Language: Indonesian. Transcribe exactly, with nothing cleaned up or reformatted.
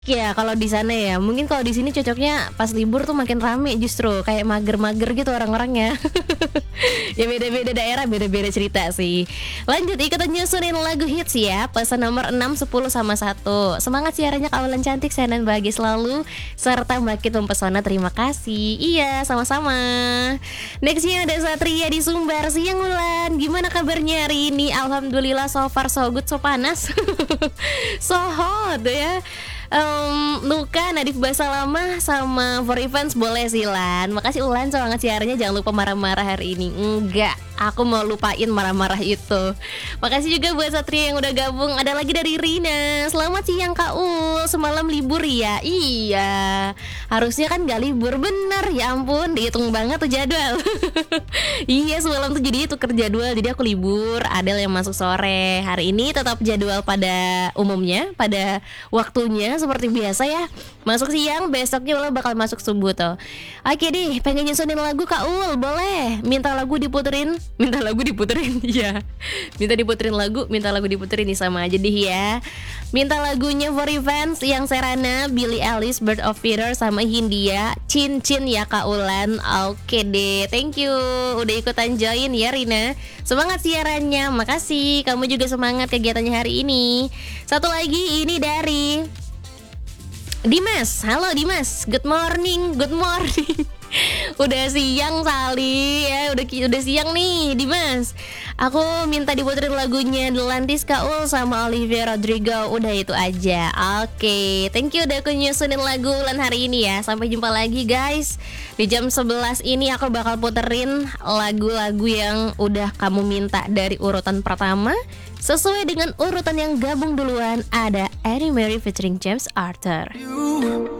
Ya kalau di sana ya, mungkin kalau di sini cocoknya pas libur tuh makin rame justru, kayak mager-mager gitu orang-orangnya. Ya beda-beda daerah, beda-beda cerita sih. Lanjut ikutan nyusunin lagu hits ya. Pesan nomor enam, sepuluh sama satu. Semangat siarannya kawalan cantik, sehat dan bahagia selalu, serta makin mempesona, terima kasih. Iya, sama-sama. Nextnya ada Satria di Sumbar. Siang Wulan, gimana kabarnya hari ini? Alhamdulillah so far so good, so panas. So hot ya. Um, Luka, Nadif Basalama sama For Events boleh sih Lan. Makasih Ulan semangat siarannya, jangan lupa marah-marah hari ini. Enggak, aku mau lupain marah-marah itu. Makasih juga buat Satria yang udah gabung. Ada lagi dari Rina. Selamat siang Kak Ul, semalam libur ya? Iya, harusnya kan gak libur, bener. Ya ampun, dihitung banget tuh jadwal. Iya, semalam tuh jadi tuker jadwal. Jadi aku libur, Adel yang masuk sore. Hari ini tetap jadwal pada umumnya, pada waktunya seperti biasa ya. Masuk siang, besoknya Ula bakal masuk subuh tuh. Oke deh, pengen nyusunin lagu Kak Ul, boleh? Minta lagu diputerin, minta lagu diputerin, ya. Minta diputerin lagu, minta lagu diputerin nih sama aja deh ya. Minta lagunya For Events yang Serana, Billie Eilish, Bird of Feather sama Hindia, Cincin ya Kak Ulan. Oke deh, thank you udah ikutan join ya Rina. Semangat siarannya, makasih. Kamu juga semangat kegiatannya hari ini. Satu lagi ini dari Dimas. Halo Dimas, good morning, good morning. Udah siang Sali ya, udah udah siang nih Dimas. Aku minta diputerin lagunya The Lantis Kaul sama Olivia Rodrigo. Udah itu aja. Oke, thank you udah aku nyusunin lagu Ulan hari ini ya. Sampai jumpa lagi guys. Di jam sebelas ini aku bakal puterin lagu-lagu yang udah kamu minta dari urutan pertama sesuai dengan urutan yang gabung duluan. Ada Eddie Mary featuring James Arthur.